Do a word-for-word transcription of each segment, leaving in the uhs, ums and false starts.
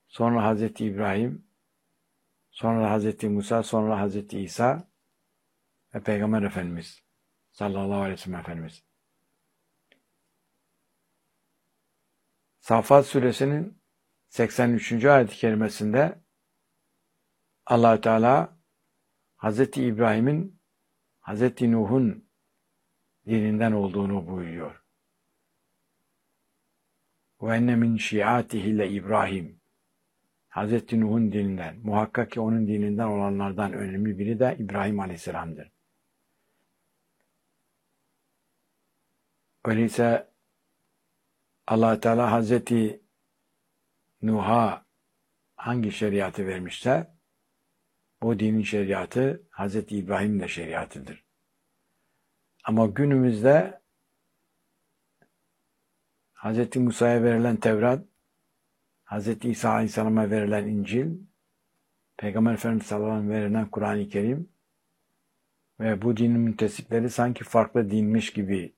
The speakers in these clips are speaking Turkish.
sonra Hazreti İbrahim, sonra Hazreti Musa, sonra Hazreti İsa ve Peygamber Efendimiz sallallahu aleyhi ve sellem Efendimiz. Saffat suresinin seksen üçüncü ayet-i kerimesinde Allah-u Teala Hazreti İbrahim'in Hazreti Nuh'un dininden olduğunu buyuruyor. Ve enne min şiatihi le İbrahim. Hazreti Nuh'un dininden, muhakkak ki onun dininden olanlardan önemli biri de İbrahim Aleyhisselam'dır. Öyleyse Allah Teala Hazreti Nuh'a hangi şeriatı vermişse bu dinin şeriatı Hazreti İbrahim'in de şeriatıdır. Ama günümüzde Hazreti Musa'ya verilen Tevrat, Hazreti İsa Aleyhisselam'a verilen İncil, Peygamber Efendimiz sallallahu aleyhi ve sellem verilen Kur'an-ı Kerim ve bu dinin müntesipleri sanki farklı dinmiş gibi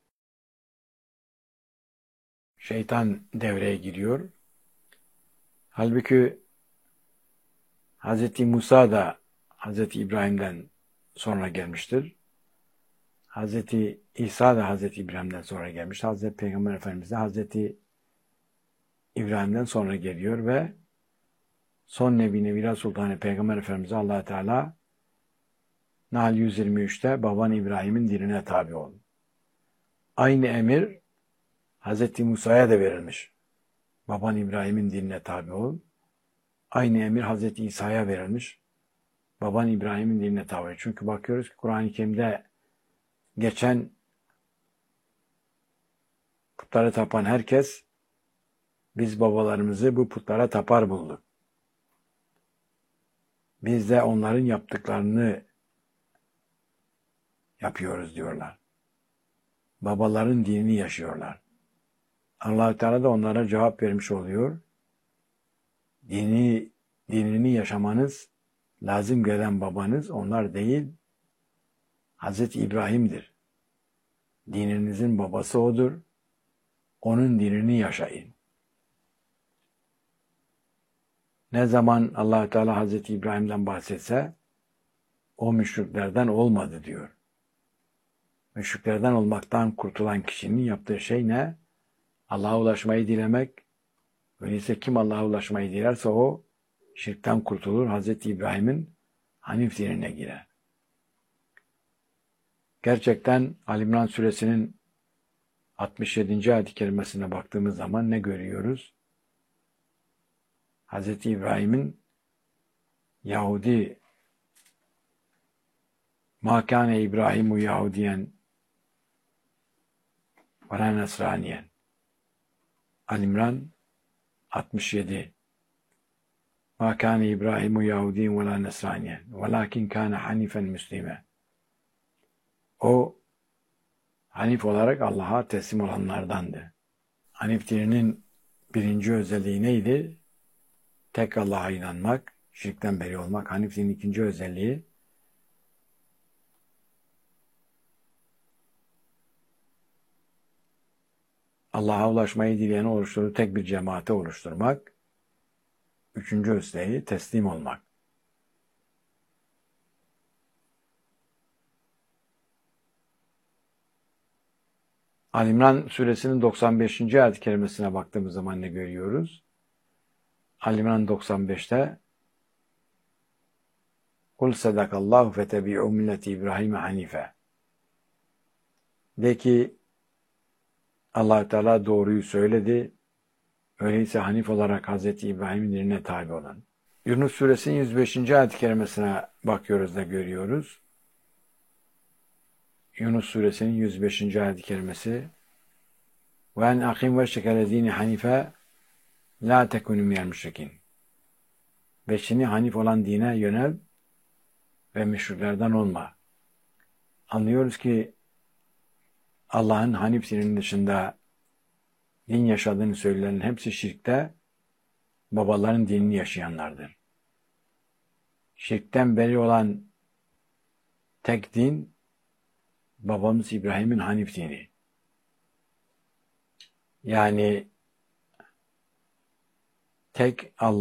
şeytan devreye giriyor. Halbuki Hazreti Musa da Hazreti İbrahim'den sonra gelmiştir. Hazreti İsa da Hazreti İbrahim'den sonra gelmiş. Hazreti Peygamber Efendimiz de Hazreti İbrahim'den sonra geliyor ve son Nebi Nebiler Sultanı Peygamber Efendimiz Allah Teala Nahl yüz yirmi üçte baban İbrahim'in dinine tabi ol. Aynı emir Hazreti Musa'ya da verilmiş. Baban İbrahim'in dinine tabi ol. Aynı emir Hazreti İsa'ya verilmiş. Baban İbrahim'in dinine tabi ol. Çünkü bakıyoruz ki Kur'an-ı Kerim'de geçen putlara tapan herkes biz babalarımızı bu putlara tapar bulduk. Biz de onların yaptıklarını yapıyoruz diyorlar. Babaların dinini yaşıyorlar. Allah-u Teala da onlara cevap vermiş oluyor. Dini, dinini yaşamanız lazım gelen babanız onlar değil, Hazreti İbrahim'dir. Dininizin babası odur. Onun dinini yaşayın. Ne zaman Allah-u Teala Hazreti İbrahim'den bahsetse o müşriklerden olmadı diyor. Müşriklerden olmaktan kurtulan kişinin yaptığı şey ne? Allah'a ulaşmayı dilemek. Öyleyse kim Allah'a ulaşmayı dilerse o şirkten kurtulur. Hazreti İbrahim'in Hanif dinine girer. Gerçekten Ali İmran suresinin altmış yedinci ayet-i kerimesine baktığımız zaman ne görüyoruz? Hazreti İbrahim'in Yahudi مَا كَانَ İbrahimu Yahudiyen وَلَا Nesraniyen. Ali İmran altmış yedi. مَا كَانَ İbrahimu Yahudiyen وَلَا Nesraniyen وَلَكِنْ كَانَ حَنِيفًا مُسْلِمًا. O Hanif olarak Allah'a teslim olanlardandı. Hanif dininin birinci özelliği neydi? Tek Allah'a inanmak, şirkten beri olmak. Hanif dininin ikinci özelliği Allah'a ulaşmayı dileyen oluşturduğu tek bir cemaate oluşturmak. Üçüncü özelliği teslim olmak. Ali İmran suresinin doksan beşinci ayet-i kerimesine baktığımız zaman ne görüyoruz? Ali İmran doksan beşte Kul sadakallahu fetebi'u milleti İbrahim hanife. De ki Allah-u Teala doğruyu söyledi. Öyleyse Hanif olarak Hazreti İbrahim'in dinine tabi olan. Yunus suresinin yüz beşinci ayet-i kerimesine bakıyoruz da görüyoruz. Yunus suresinin yüz beşinci ayet-i kerimesi ve en akim ve şekelezini hanife la tekunu minel müşrikin. Beşini Hanif olan dine yönel ve müşriklerden olma. Anlıyoruz ki Allah'ın Hanif dininin dışında din yaşadığını söyleyenlerin hepsi şirkte babaların dinini yaşayanlardır. Şirkten beri olan tek din babamız İbrahim'in Hanif dini. Yani tek Allah